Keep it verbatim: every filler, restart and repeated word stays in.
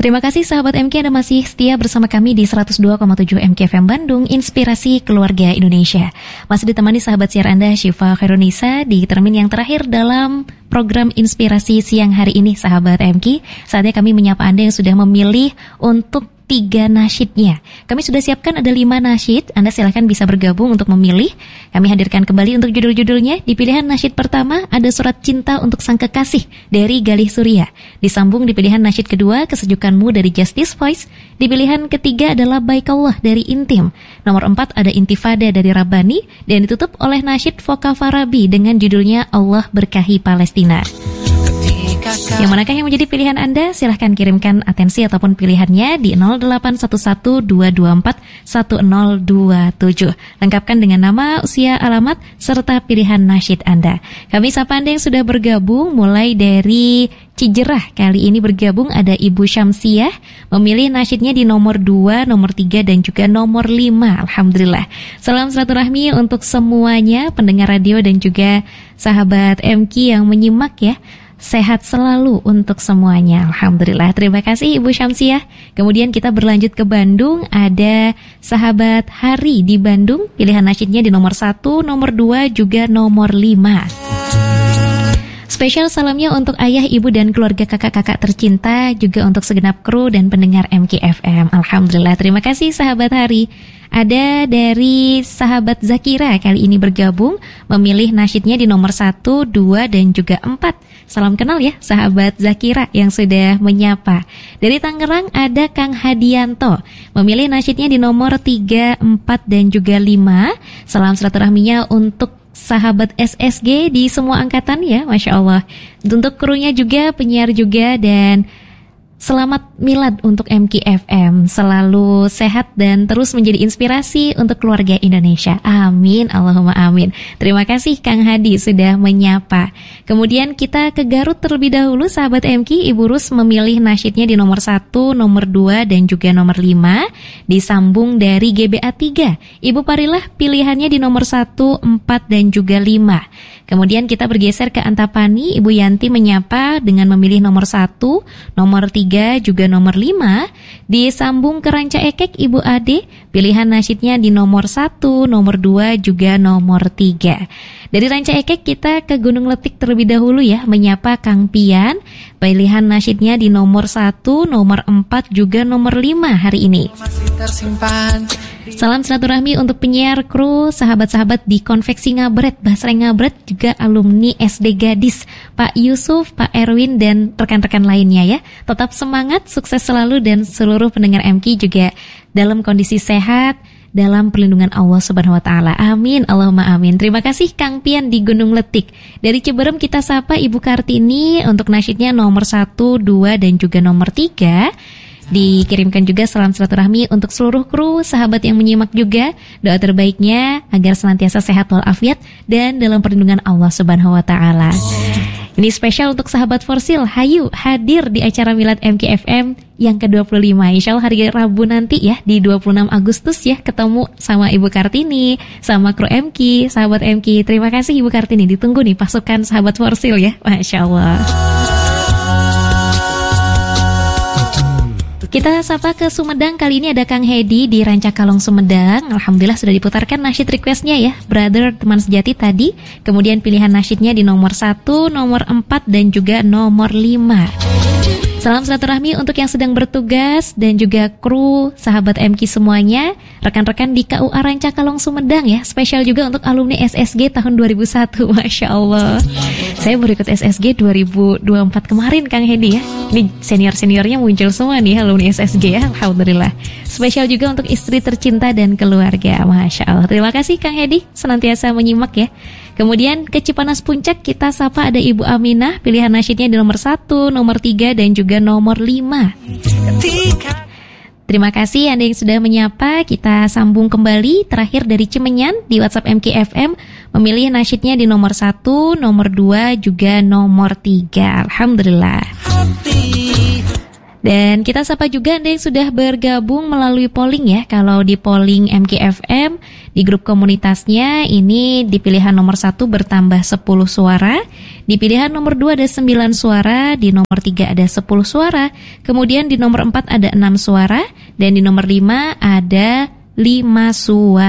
Terima kasih sahabat M K, Anda masih setia bersama kami di seratus dua koma tujuh M K F M Bandung, Inspirasi Keluarga Indonesia. Masih ditemani sahabat siar Anda, Syifa Khairunisa, di termin yang terakhir dalam program Inspirasi siang hari ini, sahabat M K. Saatnya kami menyapa Anda yang sudah memilih untuk tiga nasyidnya. Kami sudah siapkan ada lima nasyid. Anda silakan bisa bergabung untuk memilih. Kami hadirkan kembali untuk judul-judulnya. Di pilihan nasyid pertama ada Surat Cinta untuk Sang Kekasih dari Galih Surya. Disambung di pilihan nasyid kedua Kesejukanmu dari Justice Voice. Di pilihan ketiga adalah Baik Allah dari Intim. Nomor empat ada Intifada dari Rabbani. Dan ditutup oleh nasyid Foka Farabi dengan judulnya Allah Berkahi Palestina. Yang manakah yang menjadi pilihan Anda? Silahkan kirimkan atensi ataupun pilihannya di nol delapan satu satu dua dua empat satu nol dua tujuh. Lengkapkan dengan nama, usia, alamat, serta pilihan nasyid Anda. Kami sapa Anda yang sudah bergabung, mulai dari Cijerah. Kali ini bergabung ada Ibu Syamsiah, memilih nasyidnya di nomor dua, nomor tiga, dan juga nomor lima. Alhamdulillah. Salam silaturahmi untuk semuanya, pendengar radio dan juga sahabat M K yang menyimak ya. Sehat selalu untuk semuanya, alhamdulillah. Terima kasih Ibu Syamsiah. Kemudian kita berlanjut ke Bandung. Ada sahabat Hari di Bandung. Pilihan nasyidnya di nomor satu, nomor dua, juga nomor lima. Spesial salamnya untuk ayah, ibu, dan keluarga kakak-kakak tercinta, juga untuk segenap kru dan pendengar M K F M. Alhamdulillah, terima kasih sahabat Hari. Ada dari sahabat Zakira, kali ini bergabung, memilih nasyidnya di nomor satu, dua, dan juga empat. Salam kenal ya sahabat Zakira yang sudah menyapa. Dari Tangerang ada Kang Hadianto, memilih nasyidnya di nomor tiga, empat, dan juga lima. Salam silaturahminya untuk sahabat S S G di semua angkatan ya, Masya Allah. Untuk krunya juga, penyiar juga, dan selamat milad untuk M K F M. Selalu sehat dan terus menjadi inspirasi untuk keluarga Indonesia. Amin, Allahumma amin. Terima kasih Kang Hadi sudah menyapa. Kemudian kita ke Garut terlebih dahulu, sahabat M K. Ibu Rus memilih nasyidnya di nomor satu, nomor dua, dan juga nomor lima. Disambung dari G B A tiga. Ibu Parilah pilihannya di nomor satu, empat, dan juga lima. Kemudian kita bergeser ke Antapani. Ibu Yanti menyapa dengan memilih nomor satu, nomor tiga, juga nomor lima. Disambung ke Ranca Ekek, Ibu Ade, pilihan nasyidnya di nomor satu, nomor dua, juga nomor tiga. Dari Ranca Ekek kita ke Gunung Letik terlebih dahulu ya, menyapa Kang Pian, pilihan nasyidnya di nomor satu, nomor empat, juga nomor lima hari ini. Salam silaturahmi untuk penyiar, kru, sahabat-sahabat di Konveksi Ngabret, Basreng Ngabret, juga alumni S D Gadis, Pak Yusuf, Pak Erwin, dan rekan-rekan lainnya ya. Tetap semangat, sukses selalu, dan seluruh pendengar M K juga dalam kondisi sehat, dalam perlindungan Allah Subhanahu wa taala. Amin, Allahumma amin. Terima kasih Kang Pian di Gunung Letik. Dari Ciberem kita sapa Ibu Kartini untuk nasyidnya nomor satu, dua, dan juga nomor tiga. Dikirimkan juga salam silaturahmi untuk seluruh kru, sahabat yang menyimak juga. Doa terbaiknya agar senantiasa sehat walafiat dan dalam perlindungan Allah Subhanahu wa taala. Ini spesial untuk sahabat Forsil, hayu hadir di acara Milad M K F M yang ke dua puluh lima. Insya Allah hari Rabu nanti ya, di dua puluh enam Agustus ya, ketemu sama Ibu Kartini, sama kru M K, sahabat M K. Terima kasih Ibu Kartini, ditunggu nih pasukan sahabat Forsil ya, Masya Allah. Kita sapa ke Sumedang, kali ini ada Kang Hedi di Rancakalong Sumedang. Alhamdulillah sudah diputarkan nasyid requestnya ya, Brother Teman Sejati tadi. Kemudian pilihan nasyidnya di nomor satu, nomor empat, dan juga nomor lima. Salam silaturahmi untuk yang sedang bertugas dan juga kru, sahabat M K semuanya, rekan-rekan di K U A Rancakalong Sumedang ya. Spesial juga untuk alumni S S G tahun dua ribu satu, Masya Allah. Saya baru ikut S S G dua ribu dua puluh empat kemarin Kang Hedi ya. Ini senior-seniornya muncul semua nih alumni S S G ya, Alhamdulillah. Spesial juga untuk istri tercinta dan keluarga, Masya Allah. Terima kasih Kang Hedi, senantiasa menyimak ya. Kemudian ke Cipanas Puncak kita sapa ada Ibu Aminah, pilihan nasyidnya di nomor satu, nomor tiga, dan juga nomor lima. Terima kasih Anda yang sudah menyapa. Kita sambung kembali. Terakhir dari Cimenyan di WhatsApp M K F M, memilih nasyidnya di nomor satu, nomor dua, juga nomor tiga. Alhamdulillah. Dan kita sapa juga Anda yang sudah bergabung melalui polling ya. Kalau di polling M K F M Di grup komunitasnya ini di pilihan nomor satu bertambah sepuluh suara, di pilihan nomor dua ada sembilan suara, di nomor tiga ada sepuluh suara, kemudian di nomor empat ada enam suara, dan di nomor lima ada lima suara.